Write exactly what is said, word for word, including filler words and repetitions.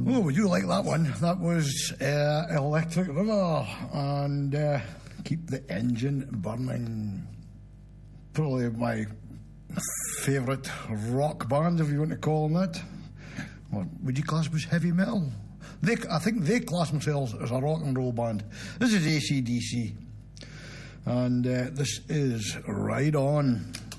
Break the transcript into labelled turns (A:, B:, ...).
A: Oh, would you like that one? That was uh, Electric River and uh, Keep the Engine Burning. Probably my favourite rock band, if you want to call them that. Or would you class them as heavy metal? They, I think they class themselves as a rock and roll band. This is A C D C. And uh, this is Ride On.